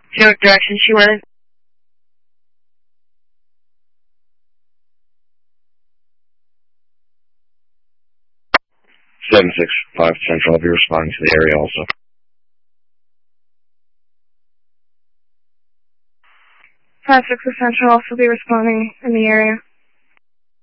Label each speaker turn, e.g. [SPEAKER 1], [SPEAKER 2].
[SPEAKER 1] Do you know what direction she went?
[SPEAKER 2] 765 Central, I'll be responding to the area also.
[SPEAKER 1] 5-6 Central, also be responding in the area.